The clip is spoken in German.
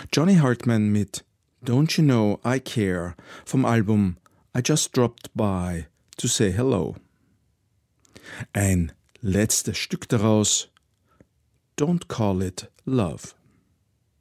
Johnny Hartman mit Don't You Know I Care vom Album I Just Dropped By to Say Hello. Ein letztes Stück daraus, Don't Call It Love.